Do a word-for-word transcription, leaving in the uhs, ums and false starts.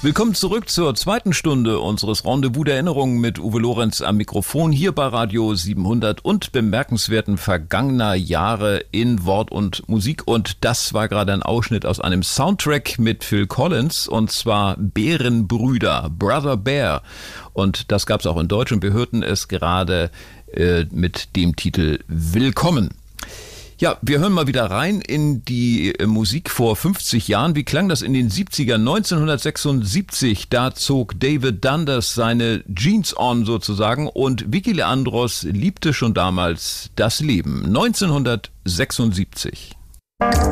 Willkommen zurück zur zweiten Stunde unseres Rendezvous der Erinnerungen mit Uwe Lorenz am Mikrofon hier bei Radio siebenhundert und bemerkenswerten vergangener Jahre in Wort und Musik. Und das war gerade ein Ausschnitt aus einem Soundtrack mit Phil Collins, und zwar Bärenbrüder, Brother Bear. Und das gab es auch in Deutsch, und wir hörten es gerade äh, mit dem Titel Willkommen. Ja, wir hören mal wieder rein in die äh, Musik vor fünfzig Jahren. Wie klang das in den siebzigern? neunzehnhundertsechsundsiebzig, da zog David Dundas seine Jeans on sozusagen, und Vicky Leandros liebte schon damals das Leben. neunzehnhundertsechsundsiebzig.